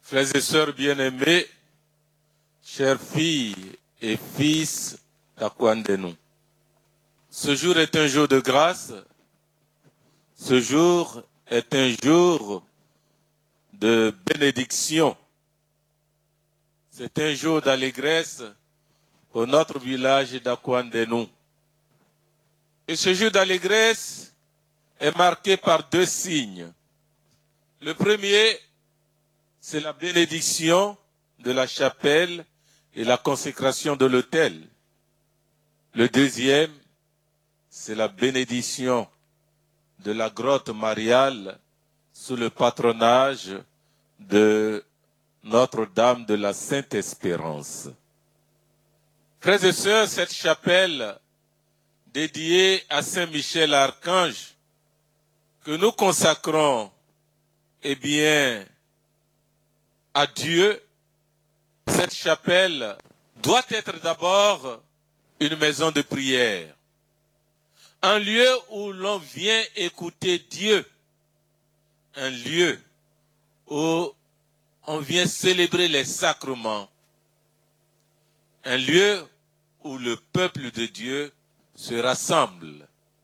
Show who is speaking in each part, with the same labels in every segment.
Speaker 1: Frères et sœurs bien-aimés, chères filles et fils d'Akwandenu, ce jour est un jour de grâce, ce jour est un jour de bénédiction, c'est un jour d'allégresse pour notre village d'Akwandenu. Et ce jour d'allégresse est marqué par deux signes. Le premier, c'est la bénédiction de la chapelle et la consécration de l'autel. Le deuxième, c'est la bénédiction de la grotte mariale sous le patronage de Notre-Dame de la Sainte-Espérance. Frères et sœurs, cette chapelle dédiée à Saint-Michel Archange que nous consacrons, eh bien, à Dieu, cette chapelle doit être d'abord une maison de prière, un lieu où l'on vient écouter Dieu, un lieu où on vient célébrer les sacrements, un lieu où le peuple de Dieu se rassemble.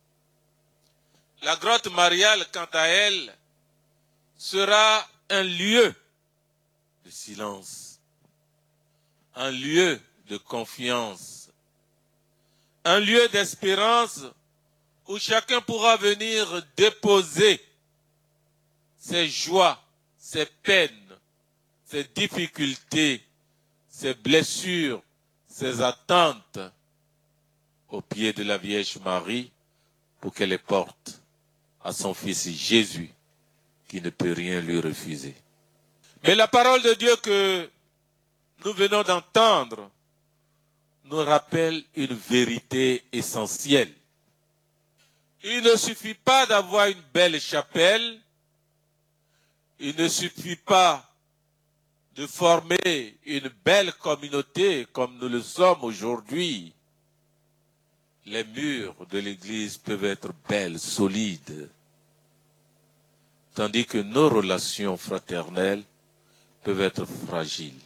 Speaker 1: La grotte mariale, quant à elle, sera un lieu de silence, un lieu de confiance, un lieu d'espérance où chacun pourra venir déposer ses joies, ses peines, ses difficultés, ses blessures, ses attentes aux pieds de la Vierge Marie pour qu'elle les porte à son Fils Jésus qui ne peut rien lui refuser. Mais la parole de Dieu que nous venons d'entendre nous rappelle une vérité essentielle. Il ne suffit pas d'avoir une belle chapelle, il ne suffit pas de former une belle communauté comme nous le sommes aujourd'hui. Les murs de l'église peuvent être belles, solides, tandis que nos relations fraternelles peuvent être fragiles.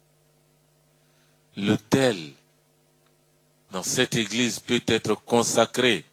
Speaker 1: L'autel dans cette église peut être consacré,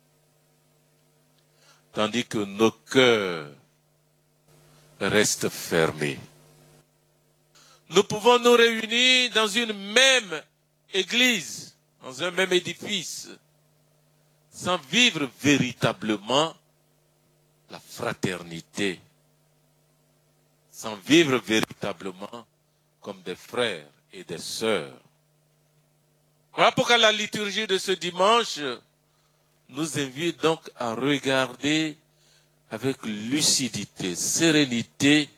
Speaker 1: tandis que nos cœurs restent fermés. Nous pouvons nous réunir dans une même église, dans un même édifice, sans vivre véritablement la fraternité, sans vivre véritablement comme des frères et des sœurs. Voilà pourquoi la liturgie de ce dimanche nous invite donc à regarder avec lucidité, sérénité,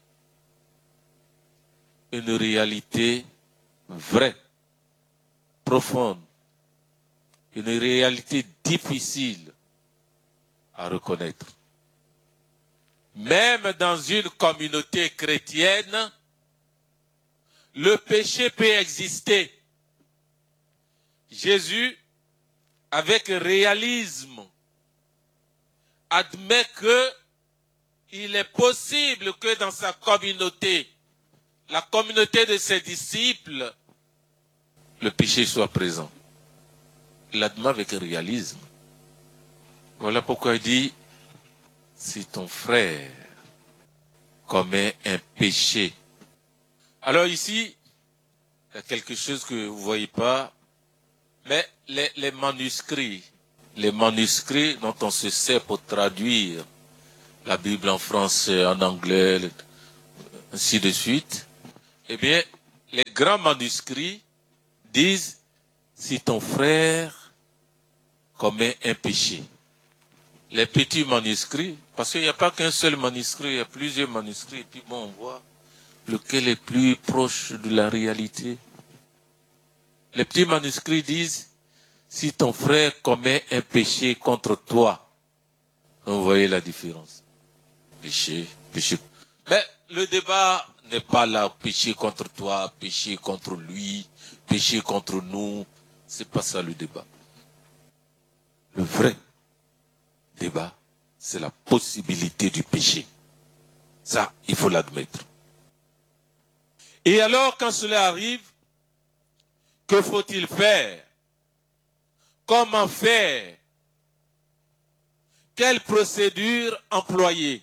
Speaker 1: une réalité vraie, profonde, une réalité difficile à reconnaître. Même dans une communauté chrétienne, le péché peut exister. Jésus, avec réalisme, admet que il est possible que dans sa communauté, la communauté de ses disciples, le péché soit présent. Il admet avec réalisme. Voilà pourquoi il dit, si ton frère commet un péché. Alors ici, il y a quelque chose que vous ne voyez pas, mais les manuscrits dont on se sert pour traduire la Bible en français, en anglais, ainsi de suite, eh bien, les grands manuscrits disent, si ton frère commet un péché. Les petits manuscrits, parce qu'il n'y a pas qu'un seul manuscrit, il y a plusieurs manuscrits, et puis bon, on voit lequel est plus proche de la réalité. Les petits manuscrits disent, si ton frère commet un péché contre toi, vous voyez la différence. Péché. Mais le débat n'est pas là, péché contre toi, péché contre lui, péché contre nous. C'est pas ça le débat. Le vrai débat, c'est la possibilité du péché. Ça, il faut l'admettre. Et alors, quand cela arrive, que faut-il faire? Comment faire? Quelle procédure employer?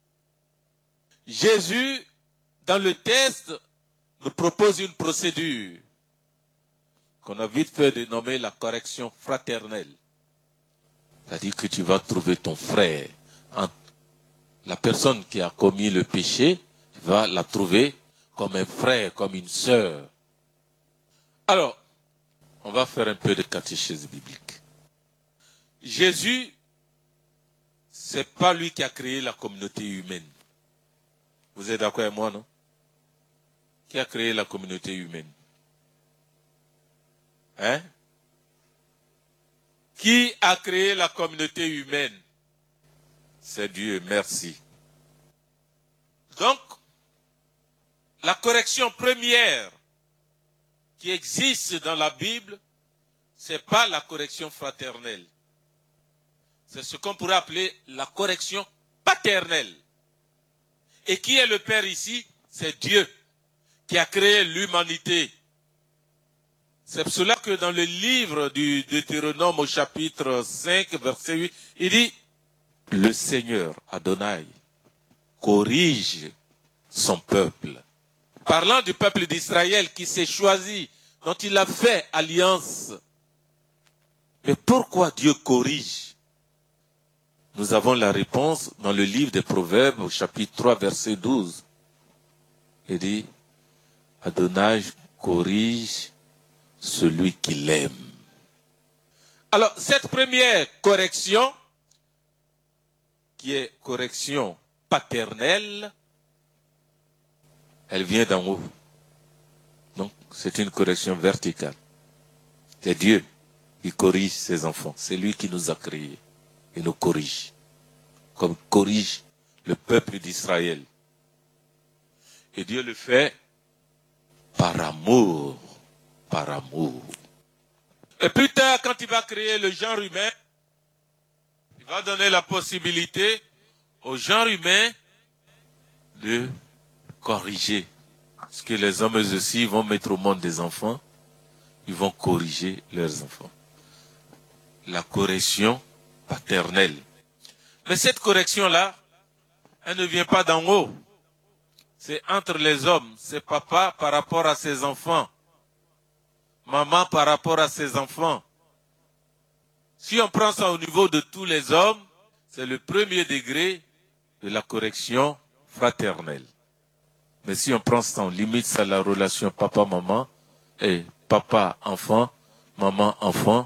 Speaker 1: Jésus, dans le texte, nous propose une procédure qu'on a vite fait de nommer la correction fraternelle. C'est-à-dire que tu vas trouver ton frère. La personne qui a commis le péché, tu vas la trouver comme un frère, comme une sœur. Alors, on va faire un peu de catéchèse biblique. Jésus, c'est pas lui qui a créé la communauté humaine. Vous êtes d'accord avec moi, non? Qui a créé la communauté humaine? Hein? Qui a créé la communauté humaine? C'est Dieu, merci. Donc, la correction première qui existe dans la Bible, c'est pas la correction fraternelle. C'est ce qu'on pourrait appeler la correction paternelle. Et qui est le Père ici? C'est Dieu qui a créé l'humanité. C'est pour cela que dans le livre du Deutéronome au chapitre 5, verset 8, il dit, le Seigneur, Adonai, corrige son peuple. Parlant du peuple d'Israël qui s'est choisi, dont il a fait alliance. Mais pourquoi Dieu corrige? Nous avons la réponse dans le livre des Proverbes, au chapitre 3, verset 12. Il dit, Adonai corrige celui qui l'aime. Alors, cette première correction, qui est correction paternelle, elle vient d'en haut. Donc, c'est une correction verticale. C'est Dieu qui corrige ses enfants. C'est lui qui nous a créés et nous corrige. Comme corrige le peuple d'Israël. Et Dieu le fait par amour. Par amour. Et plus tard, quand il va créer le genre humain, il va donner la possibilité au genre humain de corriger. Parce que les hommes aussi vont mettre au monde des enfants, ils vont corriger leurs enfants. La correction paternelle. Mais cette correction-là, elle ne vient pas d'en haut. C'est entre les hommes. C'est papa par rapport à ses enfants. Maman par rapport à ses enfants. Si on prend ça au niveau de tous les hommes, c'est le premier degré de la correction fraternelle. Mais si on prend ça, on limite ça à la relation papa-maman, et papa-enfant, maman-enfant,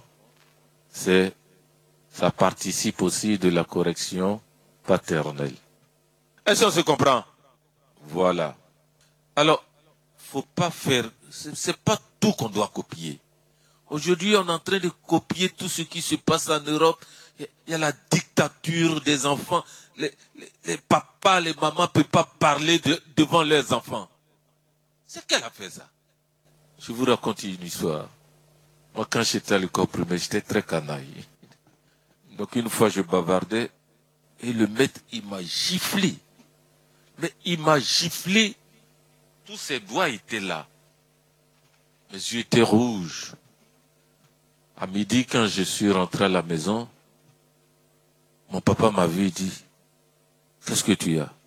Speaker 1: ça participe aussi de la correction paternelle. Est-ce qu'on se comprend? Voilà. Alors, faut pas faire, c'est pas tout qu'on doit copier. Aujourd'hui, on est en train de copier tout ce qui se passe en Europe. Il y a la dictature des enfants. Les papas, les mamans ne peuvent pas parler devant leurs enfants. C'est qu'elle a fait ça. Je vous raconte une histoire. Moi, quand j'étais à l'école primaire, j'étais très canaille. Donc, une fois, je bavardais et le maître, il m'a giflé. Mais il m'a giflé. Tous ses doigts étaient là. Mes yeux étaient rouges. À midi, quand je suis rentré à la maison, mon papa m'a vu et dit, qu'est-ce que tu as?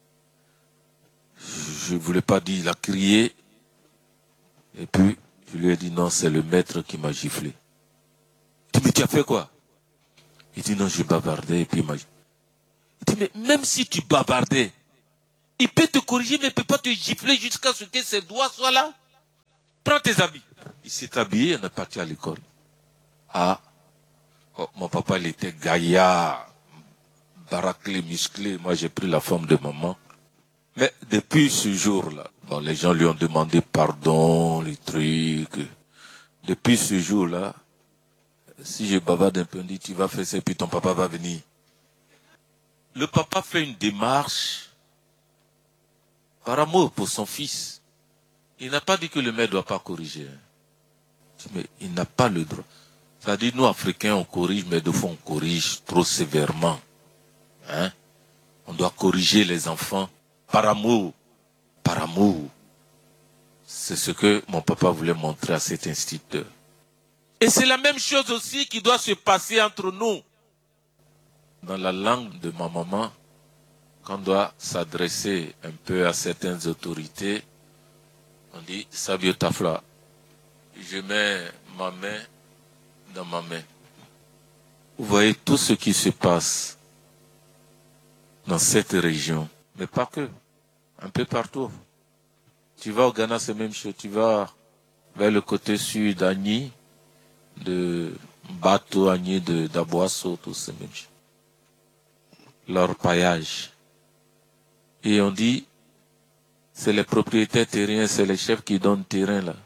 Speaker 1: Je ne voulais pas dire, il a crié. Et puis, je lui ai dit, non, c'est le maître qui m'a giflé. Il dit, mais tu as fait quoi? Il dit, non, je bavardais et puis il m'a... Il dit, mais même si tu bavardais, il peut te corriger, mais il ne peut pas te gifler jusqu'à ce que ses doigts soient là. Prends tes habits. Il s'est habillé, on est parti à l'école. Ah, oh, mon papa, il était gaillard, baraclé, musclé. Moi, j'ai pris la forme de maman. Mais depuis ce jour-là, bon, les gens lui ont demandé pardon, les trucs. Depuis ce jour-là, si je bavarde un peu, on dit, tu vas faire ça, puis ton papa va venir. Le papa fait une démarche par amour pour son fils. Il n'a pas dit que le maître ne doit pas corriger. Mais il n'a pas le droit. C'est-à-dire, nous, Africains, on corrige, mais de fois, on corrige trop sévèrement. Hein? On doit corriger les enfants par amour. Par amour. C'est ce que mon papa voulait montrer à cet instituteur. Et c'est la même chose aussi qui doit se passer entre nous. Dans la langue de ma maman, quand on doit s'adresser un peu à certaines autorités, on dit « Sabio Tafla ». Je mets ma main dans ma main. Vous voyez tout ce qui se passe dans cette région, mais pas que, un peu partout. Tu vas au Ghana, c'est la même chose. Tu vas vers le côté sud, Agni, de Bateau, Agni, d'Aboasso, tout c'est la même chose. Leur paillage. Et on dit, c'est les propriétaires terriens, c'est les chefs qui donnent terrain là.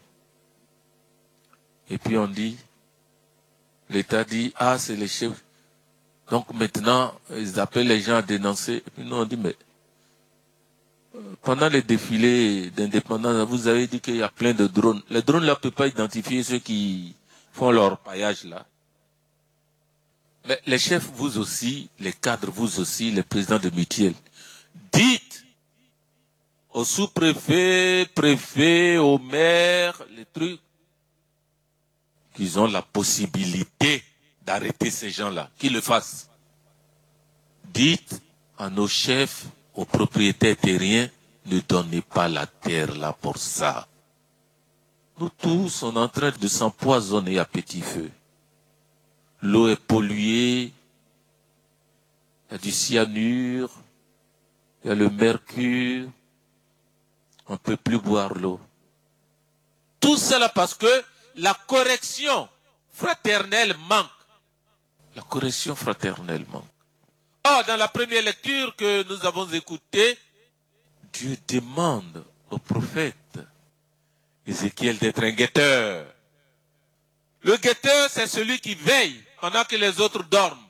Speaker 1: Et puis on dit, l'État dit, ah, c'est les chefs. Donc maintenant, ils appellent les gens à dénoncer. Et puis nous on dit, mais pendant les défilés d'indépendance, vous avez dit qu'il y a plein de drones. Les drones là ne peuvent pas identifier ceux qui font leur paillage là. Mais les chefs, vous aussi, les cadres, vous aussi, les présidents de mutuelles, dites aux sous-préfets, préfets, aux maires, les trucs, qu'ils ont la possibilité d'arrêter ces gens-là, qu'ils le fassent. Dites à nos chefs, aux propriétaires terriens, ne donnez pas la terre là pour ça. Nous tous, on est en train de s'empoisonner à petit feu. L'eau est polluée, il y a du cyanure, il y a le mercure, on ne peut plus boire l'eau. Tout cela parce que la correction fraternelle manque. La correction fraternelle manque. Or, dans la première lecture que nous avons écoutée, Dieu demande au prophète Ézéchiel d'être un guetteur. Le guetteur, c'est celui qui veille pendant que les autres dorment.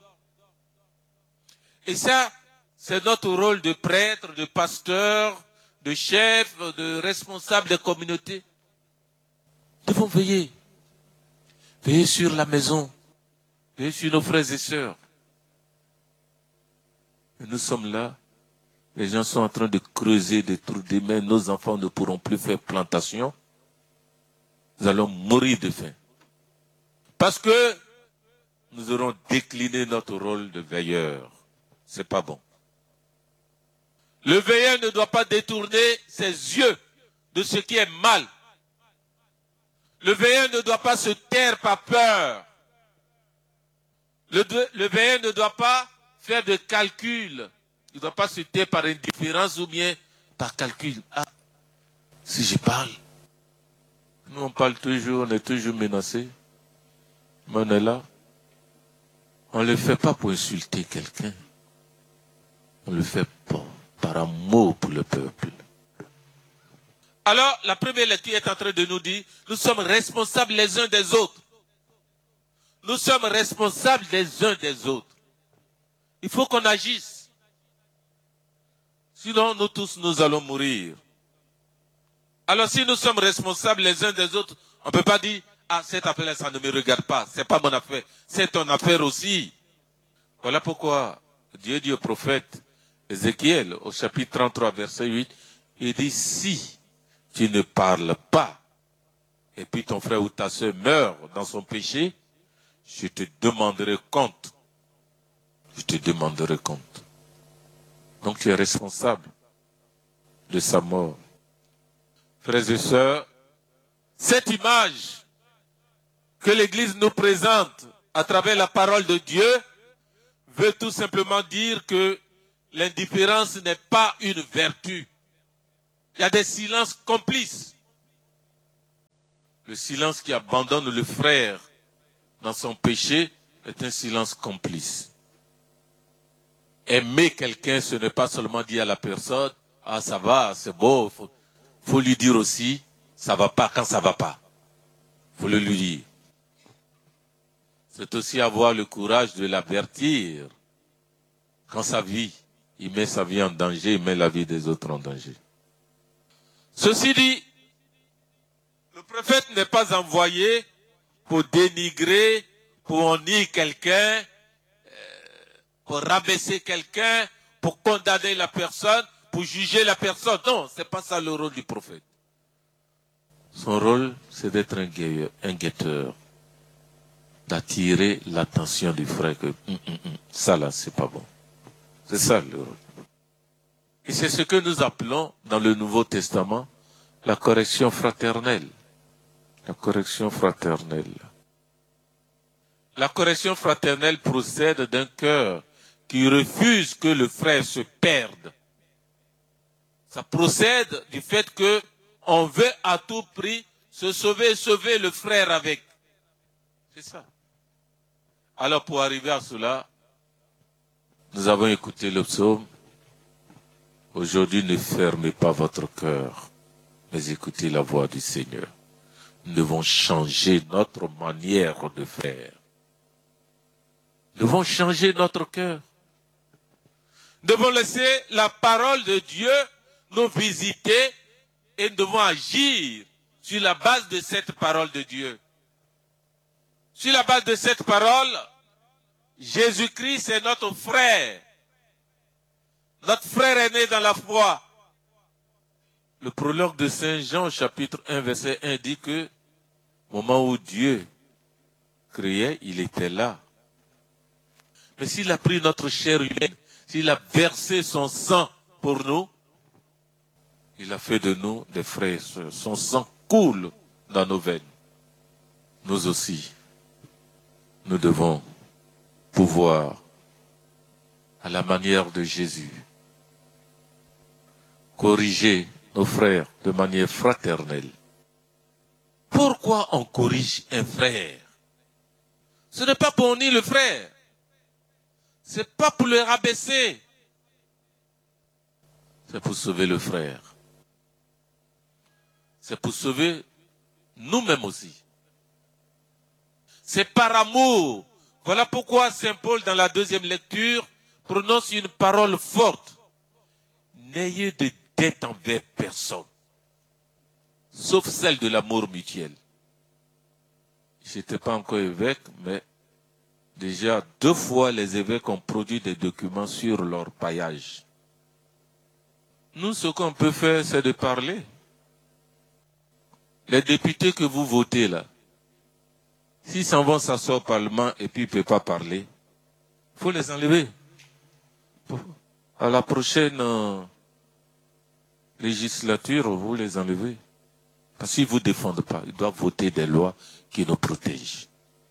Speaker 1: Et ça, c'est notre rôle de prêtre, de pasteur, de chef, de responsable de communauté. Nous devons veiller. Veiller sur la maison. Veiller sur nos frères et sœurs. Et nous sommes là. Les gens sont en train de creuser des trous des mains. Nos enfants ne pourront plus faire plantation. Nous allons mourir de faim. Parce que nous aurons décliné notre rôle de veilleur. C'est pas bon. Le veilleur ne doit pas détourner ses yeux de ce qui est mal. Le veilleur ne doit pas se taire par peur. Le veilleur ne doit pas faire de calcul. Il ne doit pas se taire par indifférence ou bien par calcul. Ah, si je parle, nous on parle toujours, on est toujours menacés. Mais on est là. On ne le fait pas pour insulter quelqu'un. On le fait par amour pour le peuple. Alors, la première lecture est en train de nous dire, nous sommes responsables les uns des autres. Nous sommes responsables les uns des autres. Il faut qu'on agisse. Sinon, nous tous, nous allons mourir. Alors, si nous sommes responsables les uns des autres, on ne peut pas dire, ah, cette affaire-là, ça ne me regarde pas. C'est pas mon affaire. C'est ton affaire aussi. Voilà pourquoi Dieu dit au prophète Ézéchiel, au chapitre 33, verset 8, il dit, si tu ne parles pas, et puis ton frère ou ta soeur meurt dans son péché, je te demanderai compte. Je te demanderai compte. Donc tu es responsable de sa mort. Frères et sœurs, cette image que l'Église nous présente à travers la parole de Dieu veut tout simplement dire que l'indifférence n'est pas une vertu. Il y a des silences complices. Le silence qui abandonne le frère dans son péché est un silence complice. Aimer quelqu'un, ce n'est pas seulement dire à la personne, ah ça va, c'est beau, faut lui dire aussi, ça va pas quand ça va pas. Faut le lui dire. C'est aussi avoir le courage de l'avertir quand sa vie, il met sa vie en danger, il met la vie des autres en danger. Ceci dit, le prophète n'est pas envoyé pour dénigrer, pour honner quelqu'un, pour rabaisser quelqu'un, pour condamner la personne, pour juger la personne. Non, c'est pas ça le rôle du prophète. Son rôle, c'est d'être un guetteur, d'attirer l'attention du frère que ça là, c'est pas bon. C'est ça le rôle. Et c'est ce que nous appelons dans le Nouveau Testament la correction fraternelle. La correction fraternelle. La correction fraternelle procède d'un cœur qui refuse que le frère se perde. Ça procède du fait que on veut à tout prix se sauver et sauver le frère avec. C'est ça. Alors pour arriver à cela, nous avons écouté le psaume. Aujourd'hui, ne fermez pas votre cœur, mais écoutez la voix du Seigneur. Nous devons changer notre manière de faire. Nous devons changer notre cœur. Nous devons laisser la parole de Dieu nous visiter et nous devons agir sur la base de cette parole de Dieu. Sur la base de cette parole, Jésus-Christ est notre frère. Notre frère aîné dans la foi. Le prologue de Saint Jean, chapitre 1, verset 1, dit que au moment où Dieu créait, il était là. Mais s'il a pris notre chair humaine, s'il a versé son sang pour nous, il a fait de nous des frères et sœurs. Son sang coule dans nos veines. Nous aussi, nous devons pouvoir, à la manière de Jésus, corriger nos frères de manière fraternelle. Pourquoi on corrige un frère? Ce n'est pas pour nier le frère. Ce n'est pas pour le rabaisser. C'est pour sauver le frère. C'est pour sauver nous-mêmes aussi. C'est par amour. Voilà pourquoi Saint Paul, dans la deuxième lecture, prononce une parole forte. N'ayez de dette envers personne, sauf celle de l'amour mutuel. Je n'étais pas encore évêque, mais déjà 2 fois les évêques ont produit des documents sur leur paillage. Nous, ce qu'on peut faire, c'est de parler. Les députés que vous votez là, s'ils s'en vont s'asseoir au Parlement et puis ils ne peuvent pas parler, il faut les enlever. À la prochaine législature, vous les enlevez. Parce qu'ils ne vous défendent pas. Ils doivent voter des lois qui nous protègent.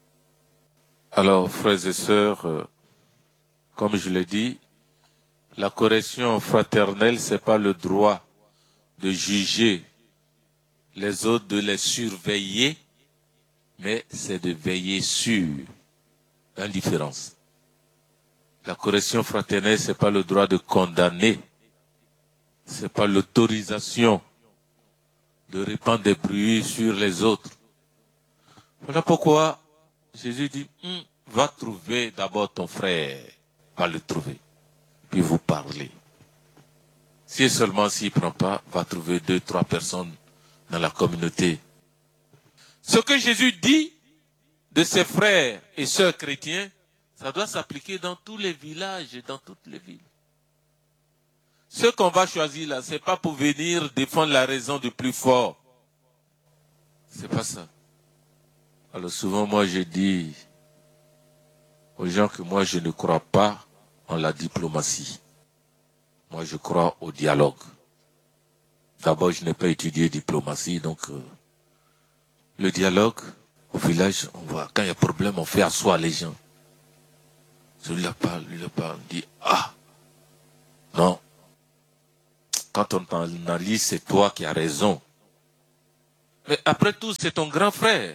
Speaker 1: Alors, frères et sœurs, comme je l'ai dit, la correction fraternelle, ce n'est pas le droit de juger les autres, de les surveiller, mais c'est de veiller sur l'indifférence. La correction fraternelle, ce n'est pas le droit de condamner, ce n'est pas l'autorisation de répandre des bruits sur les autres. Voilà pourquoi Jésus dit, va trouver d'abord ton frère, va le trouver, puis vous parlez. Si seulement s'il ne prend pas, va trouver 2, 3 personnes dans la communauté. Ce que Jésus dit de ses frères et sœurs chrétiens, ça doit s'appliquer dans tous les villages et dans toutes les villes. Ce qu'on va choisir là, ce n'est pas pour venir défendre la raison du plus fort. C'est pas ça. Alors souvent, moi, je dis aux gens que moi, je ne crois pas en la diplomatie. Moi, je crois au dialogue. D'abord, je n'ai pas étudié diplomatie, donc le dialogue, au village, on voit, quand il y a problème, on fait asseoir les gens. Celui-là parle, lui-là parle, on dit, ah, non. Quand on t'analyse, c'est toi qui as raison. Mais après tout, c'est ton grand frère.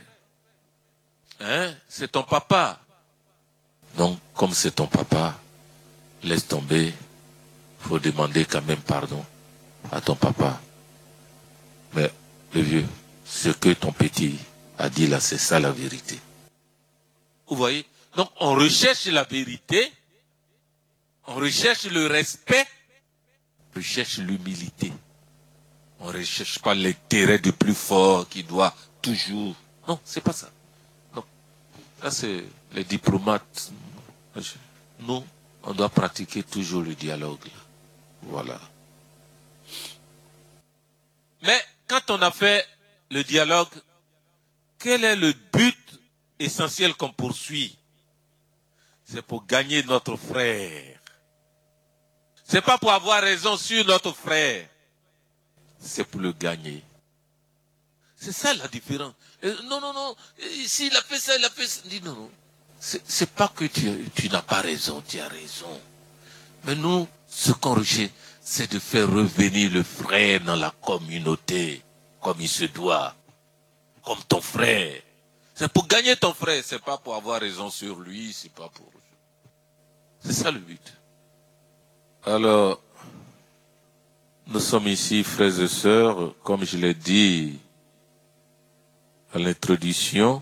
Speaker 1: Hein? C'est ton papa. Donc, comme c'est ton papa, laisse tomber. Il faut demander quand même pardon à ton papa. Mais le vieux, ce que ton petit a dit là, c'est ça la vérité. Vous voyez? Donc, on recherche la vérité, on recherche le respect, on recherche l'humilité. On ne recherche pas l'intérêt du plus fort qui doit toujours... Non, c'est pas ça. Non. Ça, c'est les diplomates. Nous, on doit pratiquer toujours le dialogue. Voilà. Mais quand on a fait le dialogue, quel est le but essentiel qu'on poursuit? C'est pour gagner notre frère. C'est pas pour avoir raison sur notre frère. C'est pour le gagner. C'est ça la différence. Non, non, non. S'il a fait ça, il a fait ça. Dis non, non. C'est pas que tu n'as pas raison, tu as raison. Mais nous, ce qu'on recherche, c'est de faire revenir le frère dans la communauté, comme il se doit, comme ton frère. C'est pour gagner ton frère, c'est pas pour avoir raison sur lui, c'est pas pour... C'est ça le but. Alors, nous sommes ici, frères et sœurs, comme je l'ai dit à l'introduction,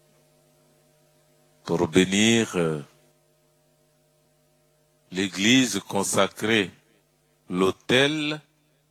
Speaker 1: pour bénir l'église consacrée, l'autel,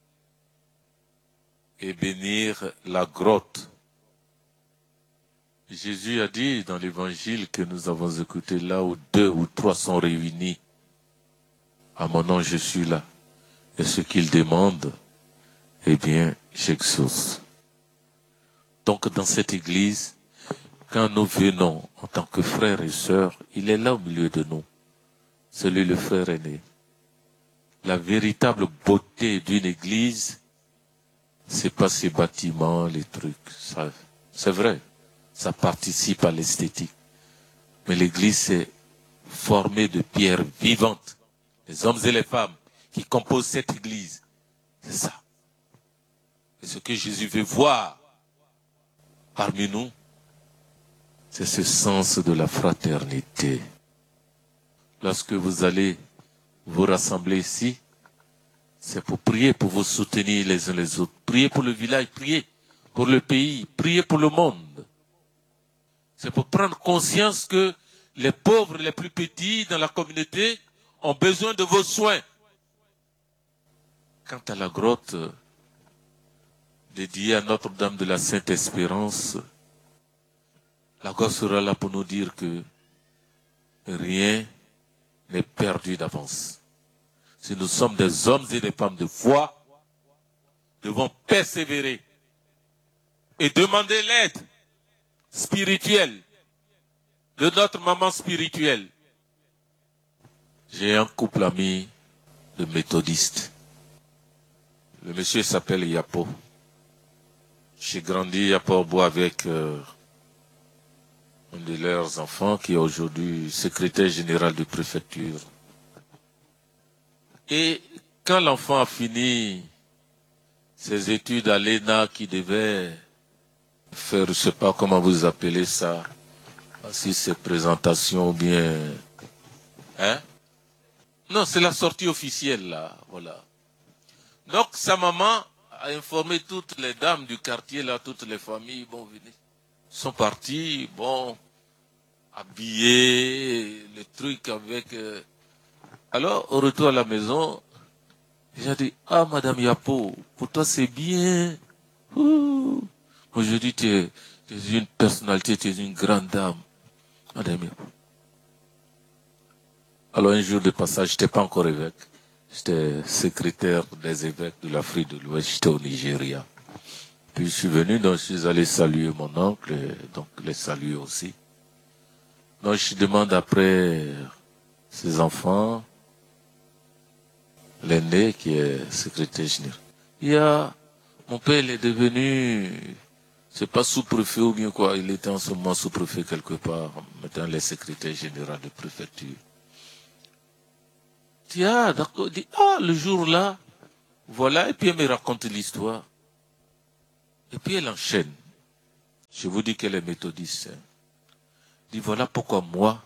Speaker 1: et bénir la grotte. Jésus a dit dans l'évangile que nous avons écouté, là où 2 ou 3 sont réunis, à mon nom je suis là. Et ce qu'il demande, eh bien, j'exauce. Donc dans cette église, quand nous venons en tant que frères et sœurs, il est là au milieu de nous. C'est lui le frère aîné. La véritable beauté d'une église, c'est pas ces bâtiments, les trucs. Ça, c'est vrai, ça participe à l'esthétique. Mais l'église, c'est formée de pierres vivantes. Les hommes et les femmes qui composent cette église. C'est ça. Et ce que Jésus veut voir parmi nous, c'est ce sens de la fraternité. Lorsque vous allez vous rassembler ici, c'est pour prier, pour vous soutenir les uns les autres. Prier pour le village, prier pour le pays, prier pour le monde. C'est pour prendre conscience que les pauvres, les plus petits dans la communauté ont besoin de vos soins. Quant à la grotte dédiée à Notre-Dame de la Sainte-Espérance, la grotte sera là pour nous dire que rien n'est perdu d'avance. Si nous sommes des hommes et des femmes de foi, nous devons persévérer et demander l'aide spirituelle de notre maman spirituelle. J'ai un couple ami de méthodistes. Le monsieur s'appelle Yapo. J'ai grandi à Port-Bois avec un de leurs enfants qui est aujourd'hui secrétaire général de préfecture. Et quand l'enfant a fini ses études à l'ENA qui devait faire, je ne sais pas comment vous appelez ça, si c'est présentation ou bien... Hein? Non, c'est la sortie officielle là, voilà. Donc sa maman a informé toutes les dames du quartier là, toutes les familles, bon, venez. Sont partis, bon, habillés, les trucs avec... Alors, au retour à la maison, j'ai dit, ah, Madame Yapo, pour toi c'est bien. Aujourd'hui, tu es une personnalité, tu es une grande dame. Madame Yapo. Alors, un jour de passage, je n'étais pas encore évêque. J'étais secrétaire des évêques de l'Afrique de l'Ouest, j'étais au Nigeria. Puis je suis venu, donc je suis allé saluer mon oncle, et donc les saluer aussi. Donc je demande après ses enfants, l'aîné qui est secrétaire général. Mon père il est devenu, c'est pas sous-préfet ou bien quoi, il était en ce moment sous-préfet quelque part, maintenant les secrétaires généraux de préfecture. D'accord, il dit, le jour là, voilà, et puis elle me raconte l'histoire. Et puis elle enchaîne. Je vous dis qu'elle est méthodiste. Hein. Elle dit, voilà pourquoi moi,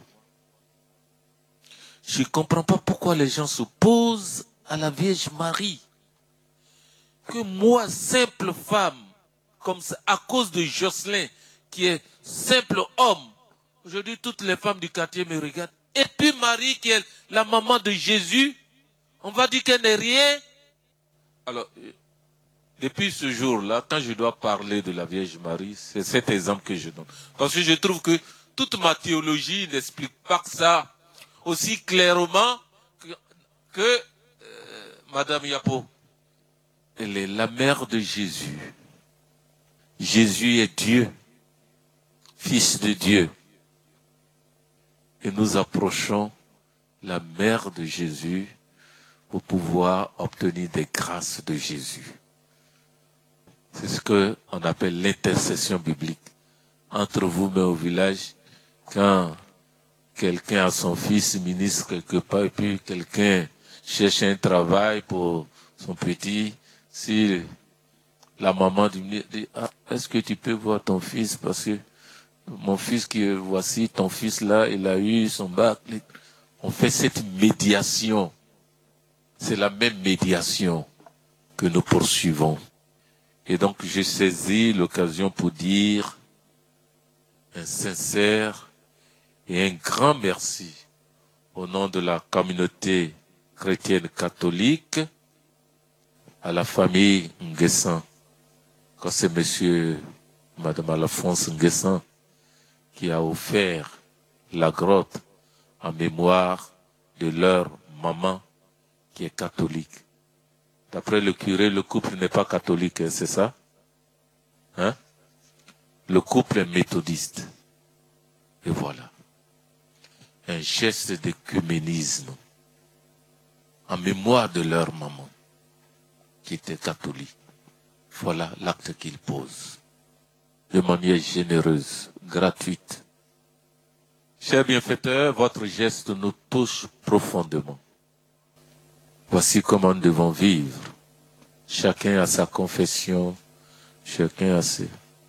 Speaker 1: je ne comprends pas pourquoi les gens s'opposent à la Vierge Marie. Que moi, simple femme, comme ça, à cause de Jocelyn, qui est simple homme, aujourd'hui toutes les femmes du quartier me regardent. Et puis Marie, qui est la maman de Jésus, on va dire qu'elle n'est rien. Alors, depuis ce jour-là, quand je dois parler de la Vierge Marie, c'est cet exemple que je donne. Parce que je trouve que toute ma théologie n'explique pas ça aussi clairement que Madame Yapo. Elle est la mère de Jésus. Jésus est Dieu, Fils de Dieu. Et nous approchons la mère de Jésus pour pouvoir obtenir des grâces de Jésus. C'est ce qu'on appelle l'intercession biblique. Entre vous, mais au village, quand quelqu'un a son fils ministre quelque part, et puis quelqu'un cherche un travail pour son petit, si la maman dit, ah, est-ce que tu peux voir ton fils, parce que mon fils voici ton fils là, il a eu son bac. On fait cette médiation. C'est la même médiation que nous poursuivons. Et donc, j'ai saisi l'occasion pour dire un sincère et un grand merci au nom de la communauté chrétienne catholique à la famille Nguessan. Quand c'est monsieur, madame Alphonse Nguessan qui a offert la grotte en mémoire de leur maman qui est catholique. D'après le curé, le couple n'est pas catholique, hein, c'est ça? Hein? Le couple est méthodiste. Et voilà. Un geste d'écuménisme en mémoire de leur maman qui était catholique. Voilà l'acte qu'ils posent. De manière généreuse, gratuite. Chers bienfaiteurs, votre geste nous touche profondément. Voici comment nous devons vivre. Chacun a sa confession, chacun a ses...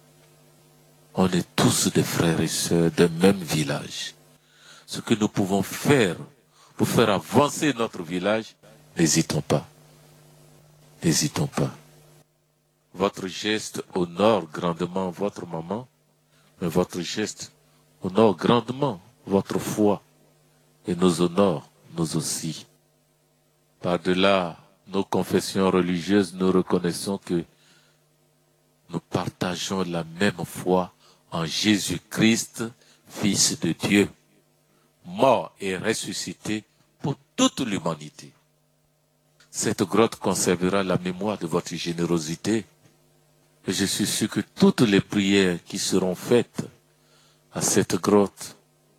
Speaker 1: On est tous des frères et sœurs d'un même village. Ce que nous pouvons faire pour faire avancer notre village, n'hésitons pas. N'hésitons pas. Votre geste honore grandement votre maman, mais votre geste honore grandement votre foi et nous honore, nous aussi. Par-delà nos confessions religieuses, nous reconnaissons que nous partageons la même foi en Jésus-Christ, Fils de Dieu, mort et ressuscité pour toute l'humanité. Cette grotte conservera la mémoire de votre générosité. Et je suis sûr que toutes les prières qui seront faites à cette grotte,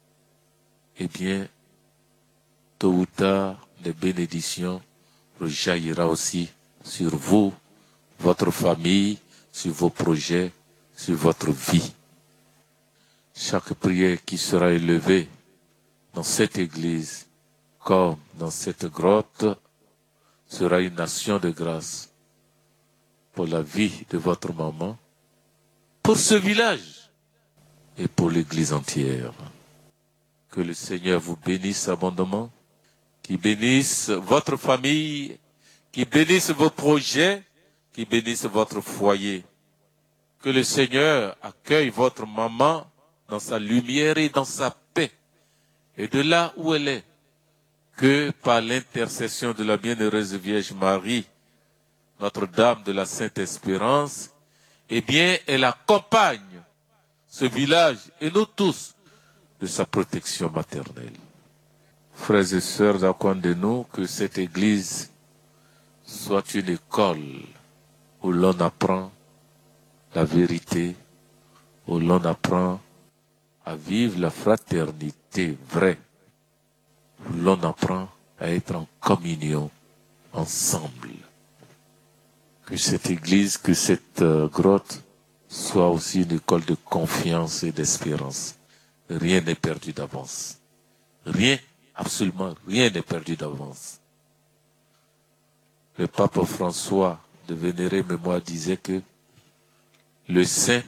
Speaker 1: eh bien, tôt ou tard, les bénédictions rejaillira aussi sur vous, votre famille, sur vos projets, sur votre vie. Chaque prière qui sera élevée dans cette église, comme dans cette grotte, sera une action de grâce pour la vie de votre maman, pour ce village et pour l'église entière. Que le Seigneur vous bénisse abondamment, qu'il bénisse votre famille, qu'il bénisse vos projets, qu'il bénisse votre foyer. Que le Seigneur accueille votre maman dans sa lumière et dans sa paix. Et de là où elle est, que par l'intercession de la bienheureuse Vierge Marie, Notre-Dame de la Sainte Espérance, eh bien, elle accompagne ce village et nous tous de sa protection maternelle. Frères et sœurs d'Akwandenu, que cette église soit une école où l'on apprend la vérité, où l'on apprend à vivre la fraternité vraie, où l'on apprend à être en communion ensemble. Que cette église, que cette grotte soit aussi une école de confiance et d'espérance. Rien n'est perdu d'avance. Rien, absolument rien n'est perdu d'avance. Le pape François de vénérée mémoire disait que le saint,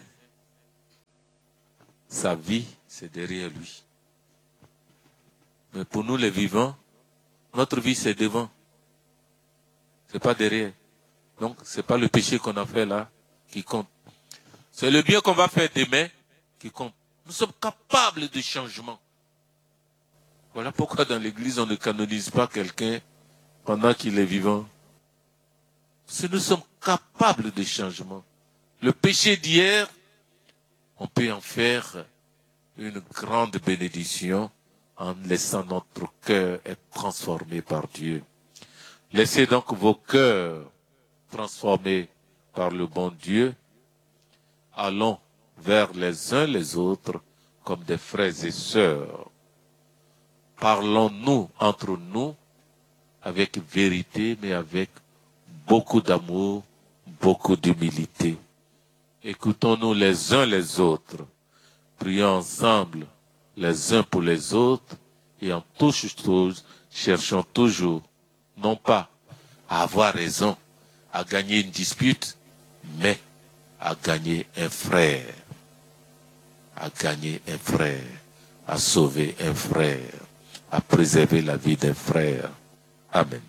Speaker 1: sa vie, c'est derrière lui. Mais pour nous les vivants, notre vie c'est devant. C'est pas derrière. Donc, c'est pas le péché qu'on a fait là qui compte. C'est le bien qu'on va faire demain qui compte. Nous sommes capables de changement. Voilà pourquoi dans l'église, on ne canonise pas quelqu'un pendant qu'il est vivant. Parce que nous sommes capables de changement. Le péché d'hier, on peut en faire une grande bénédiction en laissant notre cœur être transformé par Dieu. Laissez donc vos cœurs transformés par le bon Dieu, allons vers les uns les autres comme des frères et sœurs. Parlons-nous entre nous avec vérité, mais avec beaucoup d'amour, beaucoup d'humilité. Écoutons-nous les uns les autres. Prions ensemble les uns pour les autres et en toutes choses, cherchons toujours, non pas à avoir raison, à gagner une dispute, mais à gagner un frère. À gagner un frère, à sauver un frère, à préserver la vie d'un frère. Amen.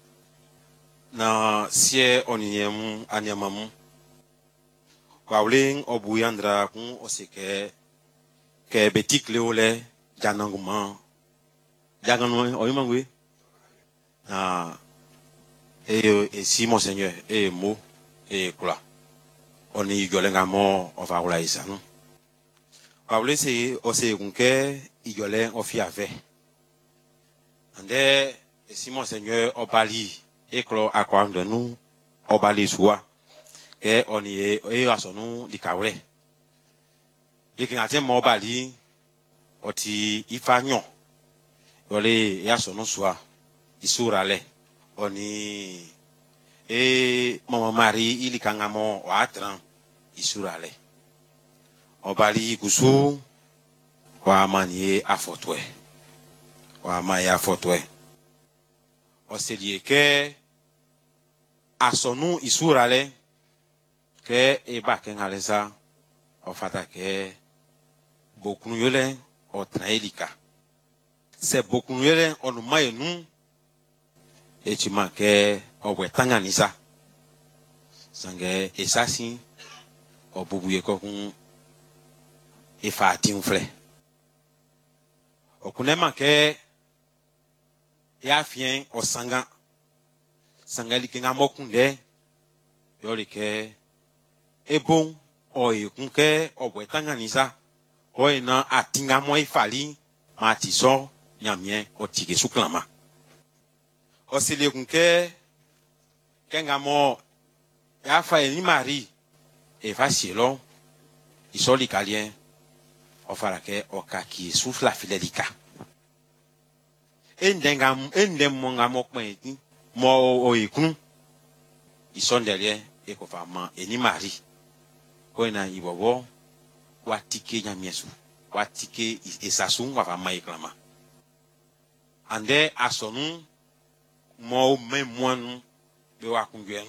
Speaker 2: Na sie oniemu anyamamu wawling obuyandra kun osike ke betik leole jananguma jangano oyimangwe na si monseigneur mo kula oni yolenga mo ova kula isanu wawle se ose kunke igole ofiave ande si monseigneur obali eklo akwam de nous obali soa ke oni asonu dikawre yekinate mo obali oti ifanyo yole yasonu soa isurale oni mama mari ilikangamo watran isurale obali kusu wa manie afotwe wa maya afotwe oselie ke asonu isurale ke eba kengalesa ofata ke bokunu yole otraelika se bokunu yole onumayenu echima ke obwetanganisa sange esasi obubuye kokun ifati unfle okunema ke ya fien osanga sangeli kinga mokunde yori ke ebon oyikunke obwetanganisa oina atinga mo ifali matiso nyamie otike suklama osile kunke kenga mo ya fa ni mari e facilo isoli kalien ofara ke okaki souffla fidelika endem monga mokpenti mo oyikun isondelie ekofama eni mari koina ibobo watike nyamiesu watike esasun wa fama iklama ande asonu mo memwanu be wakungwen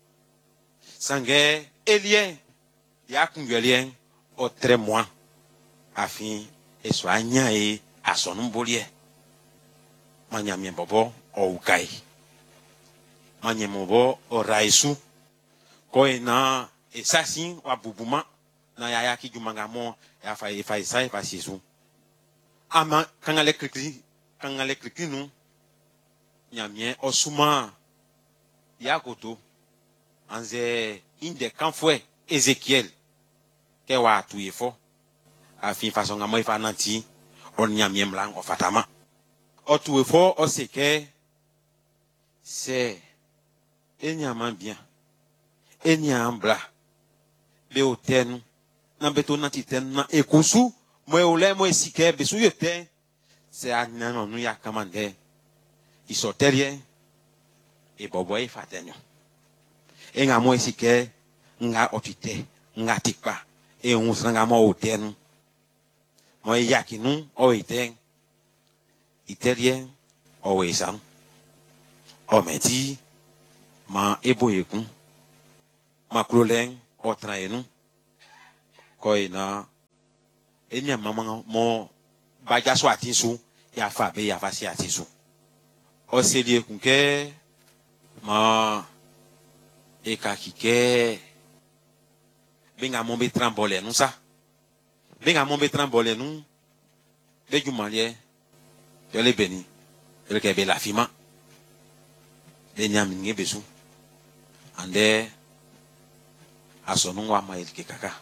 Speaker 2: sange elie yakungwelien o 3 mois afin eswanya e asonu bolie manyamie bobo o ukai manyemobo o raisu koina esasin wa bubuma na yaya ki jumangamo ya fa isai fa sisu ama kangale krikri nu nyamie osuma yakoto anze inde kanfwe Ezekiel ke wa tuyefo afin façon ngamo ifa nanti on nyamie mlango fatama otuyefo oseke c'est enyama bien enyambla be otenu na beto nanti ten na ekusu mo ole mo esike besu yete c'est anano nu yakamande isotelie e bobo e fatenyo enga mo esike nga otite nga tikpa e unsanga mo otenu mo yakinu o iten itelie o wesan o meti ma eboyekun ma klolen o traenu koina enya mama mo baja so atinsu ya fa be ya fa si atinsu o selie kunke ma ekakike benga mombe trambole nu sa benga mombe trambole nu be jumalie yole beni yole ke be la fima de nyam nge besu ande asonu wa ma elke kaka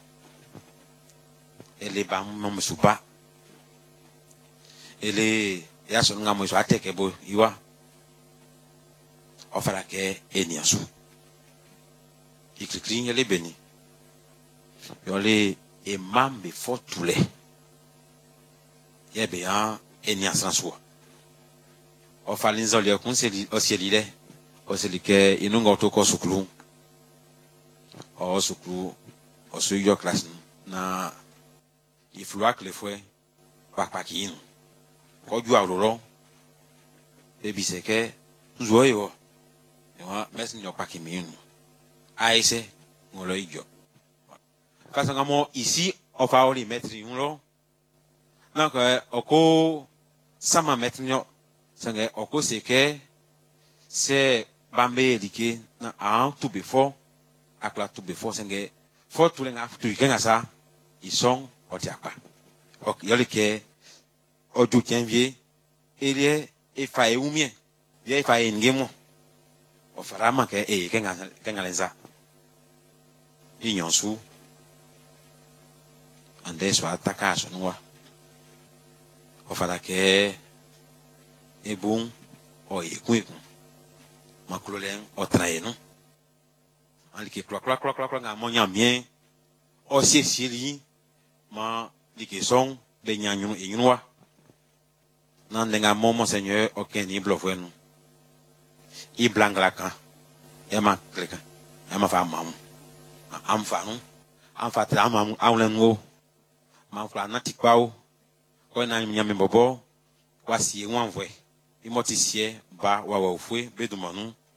Speaker 2: ele ba mo supa ele ya sonu ngamo so ateke bo iwa ofara ke eniasu ikrikrin ele beni Yole et mam before tous les. Ye bien enia sansua. O falinzo le konseli o sielile. O selike inungo to ko sukulu. O sukulu o su yo class na ifluak le fue pakpakin. Ko ju awro. Ebi seke zoyo. Yo mes nyo pakimin. Aise ngolo ijo. Kasangamo ici on va oli mettre uno. Donc oko sama mettre nyo sange oko seke c'est bambe dike na a tout before akla tout before sange for tout lenga tout kenga sa ils sont otiapa. Ok yoli ke oju kenvie ele e fa eumie ye fa ngemo o farama ke e kenga lenza inyonsu ande so ataka so nwa o fara ke ebun o ekun makulolen o traeno alike kla nga monya bien o sesili ma dike son de nyanyu enwa nan lenga momo seigneur o keni blofenu I blanglaka ema kleka ema fa mamu amfanu amfa tra mamu awlenwo manfla natikpao ko na nyame bobo wasi enwanvwe imoti sie ba wa ofue bedumanu